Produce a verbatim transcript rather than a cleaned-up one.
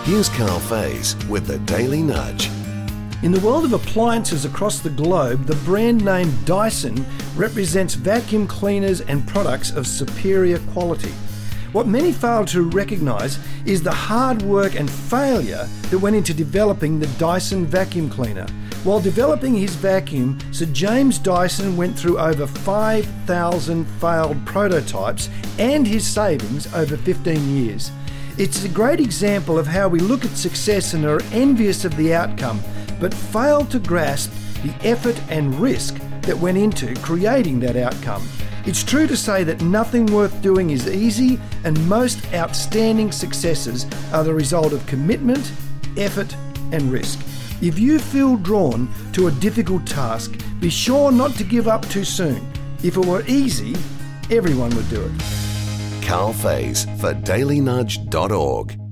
Here's Carl Faze with the Daily Nudge. In the world of appliances across the globe, the brand name Dyson represents vacuum cleaners and products of superior quality. What many fail to recognise is the hard work and failure that went into developing the Dyson vacuum cleaner. While developing his vacuum, Sir James Dyson went through over five thousand failed prototypes and his savings over fifteen years. It's a great example of how we look at success and are envious of the outcome, but fail to grasp the effort and risk that went into creating that outcome. It's true to say that nothing worth doing is easy, and most outstanding successes are the result of commitment, effort, and risk. If you feel drawn to a difficult task, be sure not to give up too soon. If it were easy, everyone would do it. Carl Faze for daily nudge dot org.